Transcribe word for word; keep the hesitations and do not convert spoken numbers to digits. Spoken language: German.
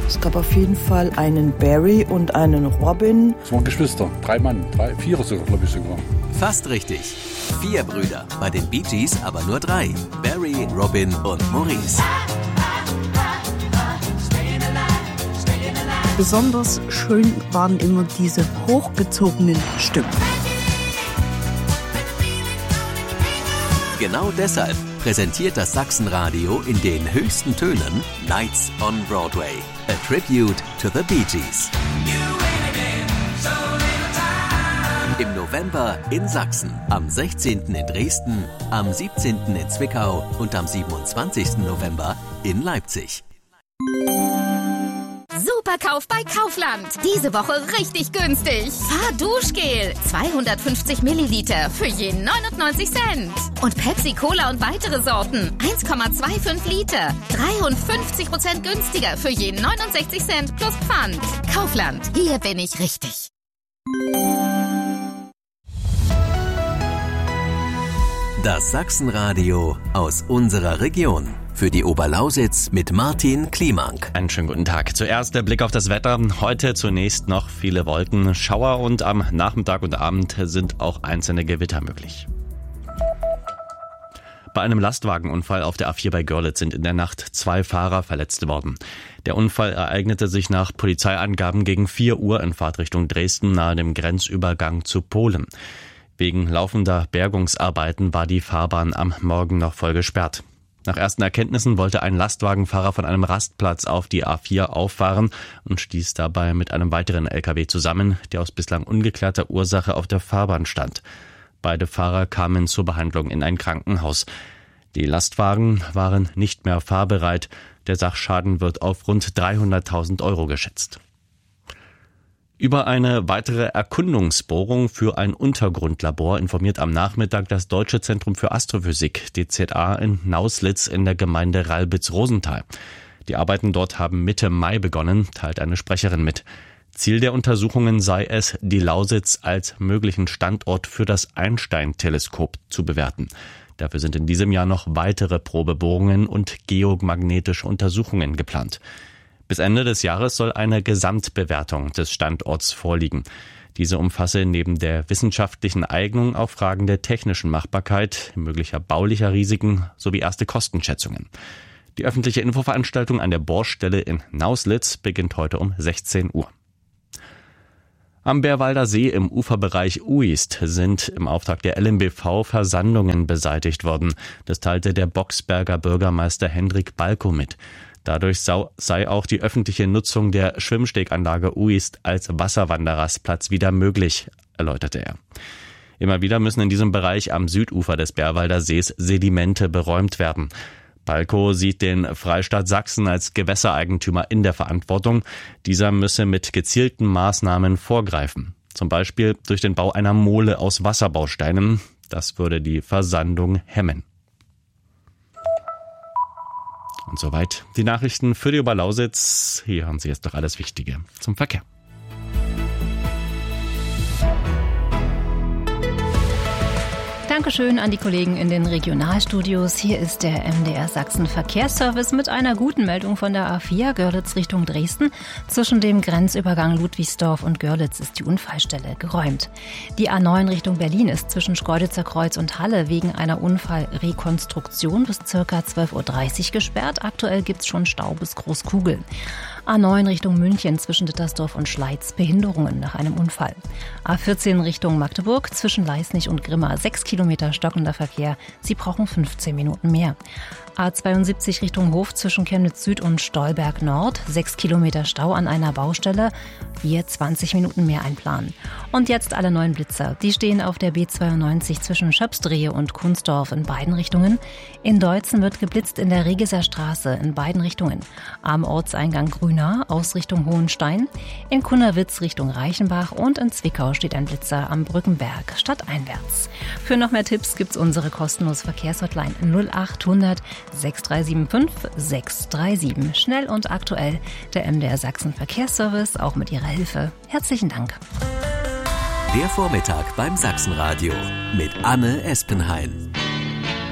Es gab auf jeden Fall einen Barry und einen Robin. Es waren Geschwister, drei Mann, drei, vier sogar, glaube ich sogar. Fast richtig. Vier Brüder, bei den Bee Gees aber nur drei. Barry, Robin und Maurice. Besonders schön waren immer diese hochgezogenen Stimmen. Genau deshalb präsentiert das Sachsenradio in den höchsten Tönen Nights on Broadway. A tribute to the Bee Gees. Im November in Sachsen, am sechzehnten in Dresden, am siebzehnten in Zwickau und am siebenundzwanzigsten November in Leipzig. Superkauf bei Kaufland. Diese Woche richtig günstig. Fahrduschgel. zweihundertfünfzig Milliliter für je neunundneunzig Cent. Und Pepsi Cola und weitere Sorten. eins Komma fünfundzwanzig Liter. dreiundfünfzig Prozent günstiger für je neunundsechzig Cent plus Pfand. Kaufland. Hier bin ich richtig. Das Sachsenradio aus unserer Region. Für die Oberlausitz mit Martin Kliemank. Einen schönen guten Tag. Zuerst der Blick auf das Wetter. Heute zunächst noch viele Wolken, Schauer und am Nachmittag und Abend sind auch einzelne Gewitter möglich. Bei einem Lastwagenunfall auf der A vier bei Görlitz sind in der Nacht zwei Fahrer verletzt worden. Der Unfall ereignete sich nach Polizeiangaben gegen vier Uhr in Fahrtrichtung Dresden nahe dem Grenzübergang zu Polen. Wegen laufender Bergungsarbeiten war die Fahrbahn am Morgen noch voll gesperrt. Nach ersten Erkenntnissen wollte ein Lastwagenfahrer von einem Rastplatz auf die A vier auffahren und stieß dabei mit einem weiteren L K W zusammen, der aus bislang ungeklärter Ursache auf der Fahrbahn stand. Beide Fahrer kamen zur Behandlung in ein Krankenhaus. Die Lastwagen waren nicht mehr fahrbereit. Der Sachschaden wird auf rund dreihunderttausend Euro geschätzt. Über eine weitere Erkundungsbohrung für ein Untergrundlabor informiert am Nachmittag das Deutsche Zentrum für Astrophysik, D Z A, in Nauslitz in der Gemeinde Ralbitz-Rosenthal. Die Arbeiten dort haben Mitte Mai begonnen, teilt eine Sprecherin mit. Ziel der Untersuchungen sei es, die Lausitz als möglichen Standort für das Einstein-Teleskop zu bewerten. Dafür sind in diesem Jahr noch weitere Probebohrungen und geomagnetische Untersuchungen geplant. Bis Ende des Jahres soll eine Gesamtbewertung des Standorts vorliegen. Diese umfasse neben der wissenschaftlichen Eignung auch Fragen der technischen Machbarkeit, möglicher baulicher Risiken sowie erste Kostenschätzungen. Die öffentliche Infoveranstaltung an der Bohrstelle in Nauslitz beginnt heute um sechzehn Uhr. Am Bärwalder See im Uferbereich Uist sind im Auftrag der L M B V Versandungen beseitigt worden. Das teilte der Boxberger Bürgermeister Hendrik Balko mit. Dadurch sei auch die öffentliche Nutzung der Schwimmsteganlage Uist als Wasserwanderrastplatz wieder möglich, erläuterte er. Immer wieder müssen in diesem Bereich am Südufer des Bärwalder Sees Sedimente beräumt werden. Balko sieht den Freistaat Sachsen als Gewässereigentümer in der Verantwortung. Dieser müsse mit gezielten Maßnahmen vorgreifen. Zum Beispiel durch den Bau einer Mole aus Wasserbausteinen. Das würde die Versandung hemmen. Und soweit die Nachrichten für die Oberlausitz. Hier haben Sie jetzt doch alles Wichtige zum Verkehr. Dankeschön an die Kollegen in den Regionalstudios. Hier ist der M D R Sachsen Verkehrsservice mit einer guten Meldung von der A vier Görlitz Richtung Dresden. Zwischen dem Grenzübergang Ludwigsdorf und Görlitz ist die Unfallstelle geräumt. Die A neun Richtung Berlin ist zwischen Schkeuditzer Kreuz und Halle wegen einer Unfallrekonstruktion bis ca. zwölf Uhr dreißig gesperrt. Aktuell gibt's schon Stau bis Großkugel. A neun Richtung München zwischen Dittersdorf und Schleiz Behinderungen nach einem Unfall. A vierzehn Richtung Magdeburg zwischen Leisnig und Grimma sechs Kilometer stockender Verkehr. Sie brauchen fünfzehn Minuten mehr. A zweiundsiebzig Richtung Hof zwischen Chemnitz Süd und Stolberg Nord. sechs Kilometer Stau an einer Baustelle. Hier zwanzig Minuten mehr einplanen. Und jetzt alle neuen Blitzer. Die stehen auf der B zweiundneunzig zwischen Schöpsdrehe und Kunsdorf in beiden Richtungen. In Deutzen wird geblitzt in der Regeser Straße in beiden Richtungen. Am Ortseingang Grüna aus Richtung Hohenstein. In Kunnerwitz Richtung Reichenbach und in Zwickau steht ein Blitzer am Brückenberg stadteinwärts. Für noch mehr Tipps gibt's unsere kostenlose Verkehrshotline null acht hundert sechs drei sieben fünf sechs drei sieben. Schnell und aktuell der M D R Sachsen Verkehrsservice, auch mit Ihrer Hilfe. Herzlichen Dank. Der Vormittag beim Sachsenradio mit Anne Espenhain.